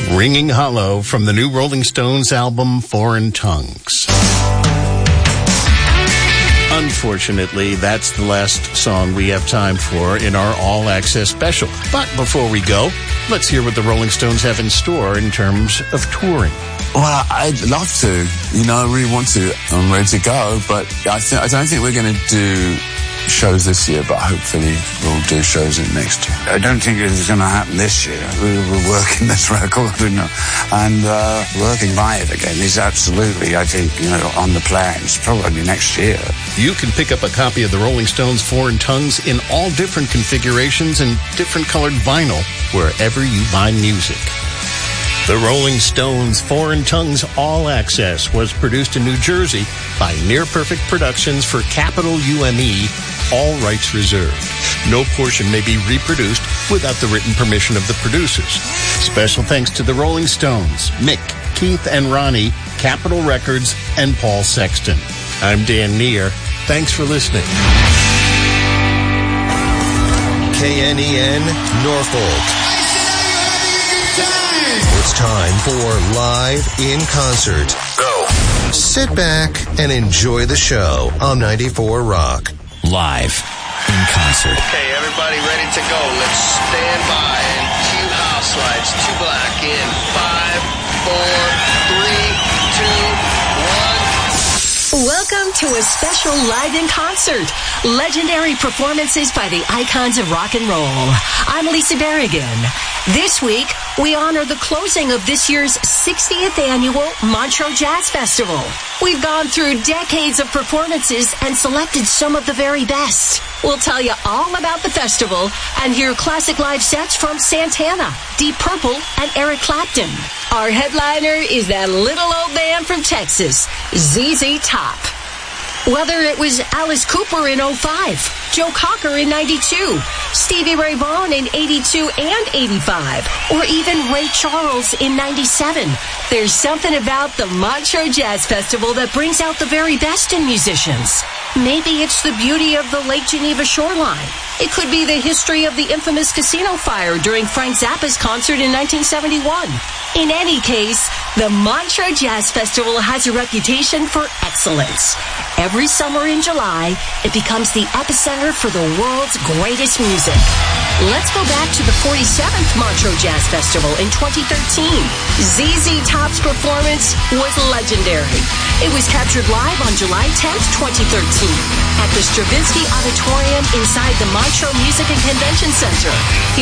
Ringing Hollow from the new Rolling Stones album, Foreign Tongues. Unfortunately, that's the last song we have time for in our All Access special. But before we go, let's hear what the Rolling Stones have in store in terms of touring. Well, I'd love to. I really want to. I'm ready to go, but I don't think we're going to do shows this year, but hopefully we'll do shows next year. I don't think it's going to happen this year. We're working this record, and working live again is absolutely, I think, on the plans, probably next year. You can pick up a copy of the Rolling Stones' Foreign Tongues in all different configurations and different colored vinyl wherever you buy music. The Rolling Stones' Foreign Tongues All Access was produced in New Jersey by Near Perfect Productions for Capital UME, all rights reserved. No portion may be reproduced without the written permission of the producers. Special thanks to the Rolling Stones, Mick, Keith, and Ronnie, Capitol Records, and Paul Sexton. I'm Dan Neer. Thanks for listening. KNEN, Norfolk. It's time for Live in Concert. Go. Sit back and enjoy the show on 94 Rock. Live in concert. Okay, everybody ready to go. Let's stand by and cue house lights. 2 black in 5, 4, 3, 2, 1. Welcome to a special Live in Concert. Legendary performances by the icons of rock and roll. I'm Lisa Berrigan. This week, we honor the closing of this year's 60th annual Montreux Jazz Festival. We've gone through decades of performances and selected some of the very best. We'll tell you all about the festival and hear classic live sets from Santana, Deep Purple, and Eric Clapton. Our headliner is that little old band from Texas, ZZ Top. Whether it was Alice Cooper in 05, Joe Cocker in 92, Stevie Ray Vaughan in 82 and 85, or even Ray Charles in 97, there's something about the Montreux Jazz Festival that brings out the very best in musicians. Maybe it's the beauty of the Lake Geneva shoreline. It could be the history of the infamous casino fire during Frank Zappa's concert in 1971. In any case, the Montreux Jazz Festival has a reputation for excellence. Every summer in July, it becomes the epicenter for the world's greatest music. Let's go back to the 47th Montreux Jazz Festival in 2013. ZZ Top's performance was legendary. It was captured live on July 10th, 2013 at the Stravinsky Auditorium inside the Montreux Music and Convention Center.